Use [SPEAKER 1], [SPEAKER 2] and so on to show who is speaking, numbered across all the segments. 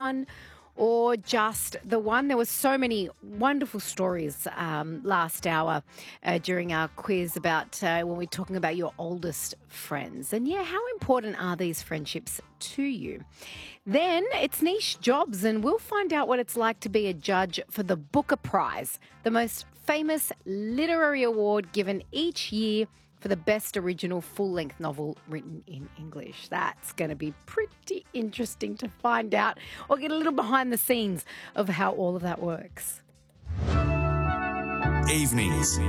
[SPEAKER 1] one or just the one? There were so many wonderful stories last hour during our quiz about when we're talking about your oldest friends. And yeah, how important are these friendships to you? Then it's Niche Jobs, and we'll find out what it's like to be a judge for the Booker Prize, the most famous literary award given each year for the best original full-length novel written in English. That's going to be pretty interesting to find out or get a little behind the scenes of how all of that works.
[SPEAKER 2] Evenings.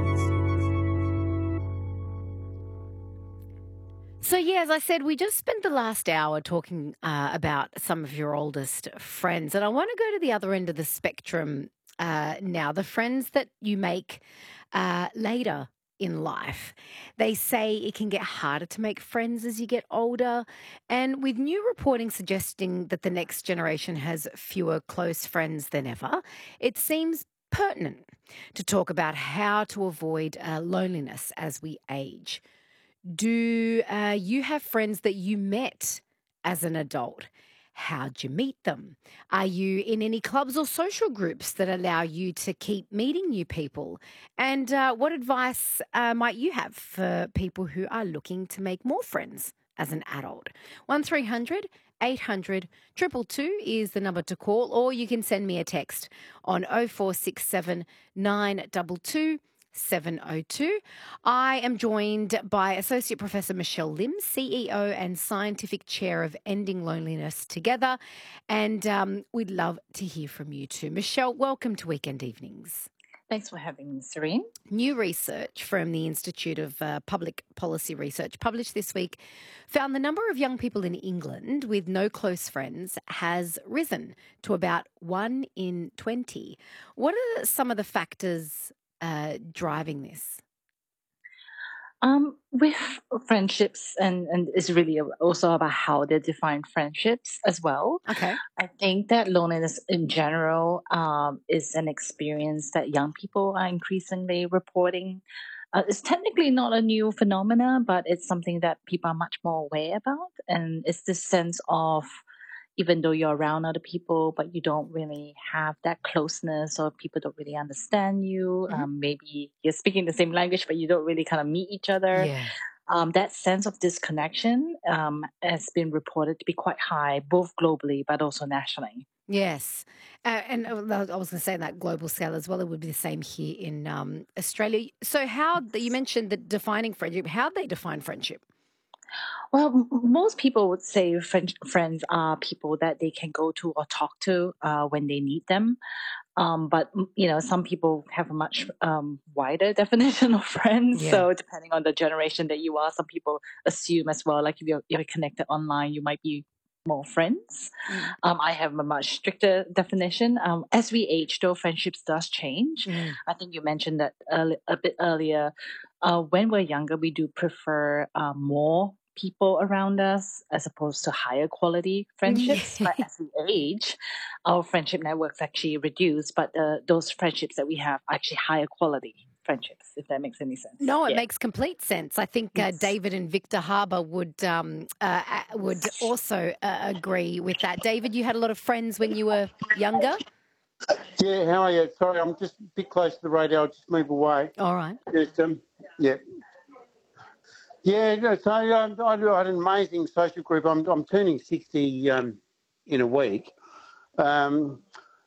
[SPEAKER 1] So, yeah, as I said, we just spent the last hour talking about some of your oldest friends. And I want to go to the other end of the spectrum now, the friends that you make later in life. They say it can get harder to make friends as you get older. And with new reporting suggesting that the next generation has fewer close friends than ever, it seems pertinent to talk about how to avoid loneliness as we age. Do you have friends that you met as an adult? How'd you meet them? Are you in any clubs or social groups that allow you to keep meeting new people? And what advice might you have for people who are looking to make more friends as an adult? 1300 800 222 is the number to call, or you can send me a text on 0467 922 702. I am joined by Associate Professor Michelle Lim, CEO and Scientific Chair of Ending Loneliness Together. And we'd love to hear from you too. Michelle, welcome to Weekend Evenings.
[SPEAKER 3] Thanks for having me, Serene.
[SPEAKER 1] New research from the Institute of Public Policy Research published this week found the number of young people in England with no close friends has risen to about 1 in 20. What are some of the factors driving this?
[SPEAKER 3] With friendships, and it's really also about how they define friendships as well.
[SPEAKER 1] Okay.
[SPEAKER 3] I think that loneliness in general is an experience that young people are increasingly reporting. It's technically not a new phenomenon, but it's something that people are much more aware about. And it's this sense of, even though you're around other people, but you don't really have that closeness, or people don't really understand you. Maybe you're speaking the same language, but you don't really kind of meet each other.
[SPEAKER 1] Yeah.
[SPEAKER 3] That sense of disconnection has been reported to be quite high, both globally but also nationally.
[SPEAKER 1] Yes. And I was going to say that global scale as well, it would be the same here in Australia. So you mentioned that defining friendship, how they define friendship?
[SPEAKER 3] Well, most people would say friends are people that they can go to or talk to when they need them. But some people have a much wider definition of friends.
[SPEAKER 1] Yeah.
[SPEAKER 3] So depending on the generation that you are, some people assume as well, like if you're connected online, you might be more friends. I have a much stricter definition. As we age, though, friendships does change. I think you mentioned that a bit earlier. When we're younger, we do prefer more people around us as opposed to higher quality friendships. But as we age, our friendship networks actually reduce, but those friendships that we have are actually higher quality friendships, if that makes any sense.
[SPEAKER 1] No, it makes complete sense. I think David and Victor Harbour would also agree with that. David, you had a lot of friends when you were younger?
[SPEAKER 4] Yeah, how are you? Sorry, I'm just a bit close to the radio. I'll just move away.
[SPEAKER 1] All right.
[SPEAKER 4] Just, yeah. Yeah, no, so I had an amazing social group. I'm turning 60 in a week. So,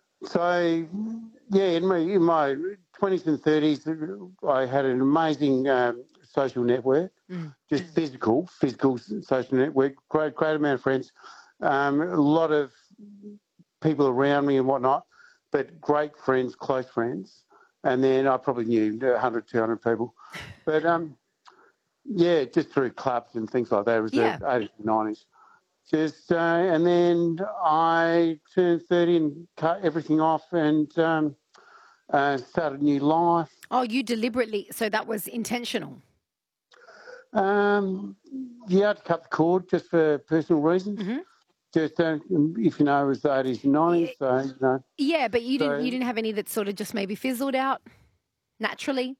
[SPEAKER 4] yeah, in my 20s and 30s, I had an amazing social network, just physical social network, great amount of friends, a lot of people around me and whatnot, but great friends, close friends. And then I probably knew 100, 200 people. But, yeah, just through clubs and things like that. It was the 80s and 90s. Just, and then I turned 30 and cut everything off and started a new life.
[SPEAKER 1] Oh, you deliberately, so that was intentional?
[SPEAKER 4] Yeah, I had to cut the cord just for personal reasons. Just, if you know, it was the 80s and 90s, so, you know.
[SPEAKER 1] Yeah, but you didn't have any that sort of just maybe fizzled out naturally?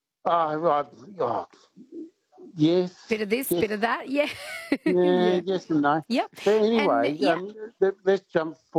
[SPEAKER 4] Yes.
[SPEAKER 1] Bit of this, bit of that, yeah.
[SPEAKER 4] Yeah, yes and no.
[SPEAKER 1] Yep.
[SPEAKER 4] But anyway, let's jump forward.